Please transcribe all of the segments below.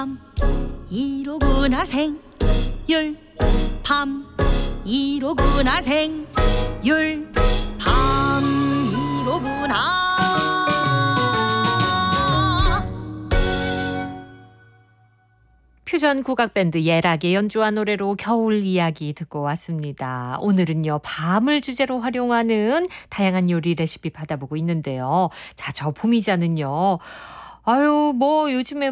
이로구나 생율 밤 이로구나 생율 밤 이로구나. 퓨전 국악밴드 예락의 연주한 노래로 겨울 이야기 듣고 왔습니다. 오늘은요, 밤을 주제로 활용하는 다양한 요리 레시피 받아보고 있는데요. 자, 저 봄이자는요. 아유, 요즘에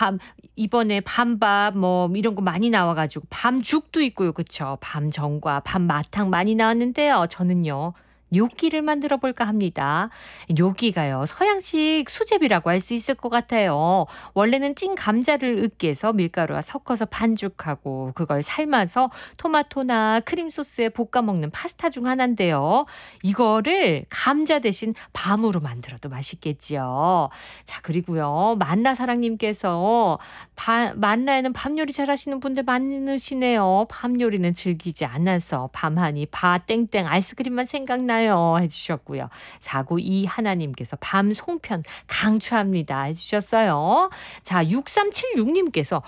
이번에 밤밥 이런 거 많이 나와가지고 밤죽도 있고요. 그쵸? 밤전과 밤마탕 많이 나왔는데요. 저는요, 뇨끼를 만들어 볼까 합니다. 뇨끼가요, 서양식 수제비라고 할 수 있을 것 같아요. 원래는 찐 감자를 으깨서 밀가루와 섞어서 반죽하고 그걸 삶아서 토마토나 크림 소스에 볶아 먹는 파스타 중 하나인데요. 이거를 감자 대신 밤으로 만들어도 맛있겠지요. 자, 그리고요, 만나사랑님께서 만나에는 밤 요리 잘하시는 분들 많으시네요. 밤 요리는 즐기지 않아서 밤하니 바 땡땡 아이스크림만 생각나요 해주셨고요. 492 하나님께서 밤 송편 강추합니다 해주셨어요. 자, 6376님께서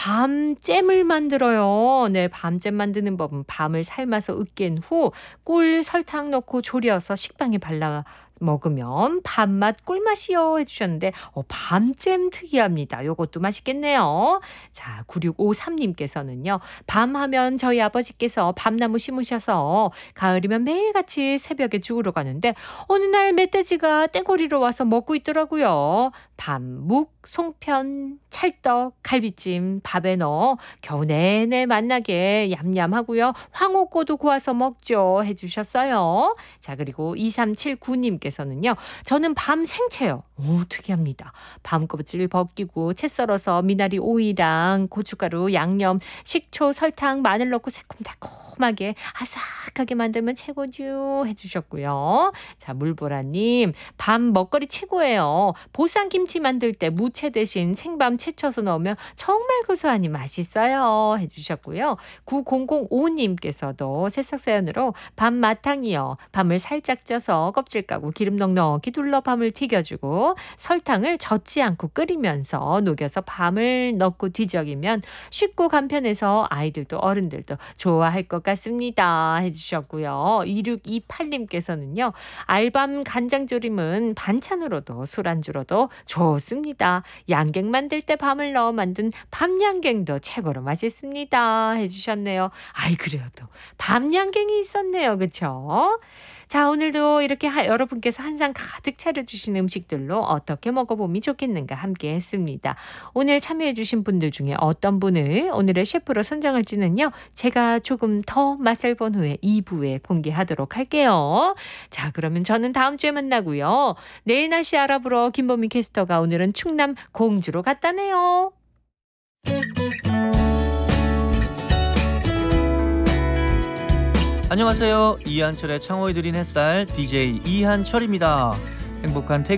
밤잼을 만들어요. 네, 밤잼 만드는 법은 밤을 삶아서 으깬 후 꿀, 설탕 넣고 졸여서 식빵에 발라 먹으면 밤맛 꿀맛이요 해주셨는데 밤잼 특이합니다. 요것도 맛있겠네요. 자, 9653님께서는요. 밤하면 저희 아버지께서 밤나무 심으셔서 가을이면 매일같이 새벽에 죽으러 가는데 어느 날 멧돼지가 떼거리로 와서 먹고 있더라고요. 밤묵, 송편, 찰떡, 갈비찜 밥에 넣어 겨우 내내 맛나게 얌얌하고요. 황호꼬도 구워서 먹죠 해주셨어요. 자, 그리고 2379님께서는요. 저는 밤 생채요. 오, 특이합니다. 밤 껍질 벗기고 채 썰어서 미나리 오이랑 고춧가루, 양념, 식초, 설탕, 마늘 넣고 새콤달콤하게 아삭하게 만들면 최고죠 해주셨고요. 자, 물보라님, 밤 먹거리 최고예요. 보쌈김치 만들 때 무채 대신 생밤 채쳐서 넣으면 정말 고소하니 맛있어요 해주셨고요. 9005님께서도 새싹 사연으로 밤 마탕이요. 밤을 살짝 쪄서 껍질 까고 기름 넉넉히 둘러 밤을 튀겨주고 설탕을 젓지 않고 끓이면서 녹여서 밤을 넣고 뒤적이면 쉽고 간편해서 아이들도 어른들도 좋아할 것 같습니다 해주셨고요. 2628님께서는요. 알밤 간장조림은 반찬으로도 술안주로도 좋습니다. 양갱 만들 때 밤을 넣어 만든 밤양갱도 최고로 맛있습니다 해주셨네요. 아이, 그래요. 또 밤양갱이 있었네요. 그쵸? 자, 오늘도 이렇게 여러분께서 한 상 가득 차려주신 음식들로 어떻게 먹어보면 좋겠는가 함께 했습니다. 오늘 참여해주신 분들 중에 어떤 분을 오늘의 셰프로 선정할지는요, 제가 조금 더 맛을 본 후에 2부에 공개하도록 할게요. 자, 그러면 저는 다음 주에 만나고요. 내일 날씨 알아보러 김보미 캐스터가 오늘은 충남 공주로 갔다네요. 안녕하세요. 이한철의 창호에 드린 햇살 DJ 이한철입니다. 행복한 퇴근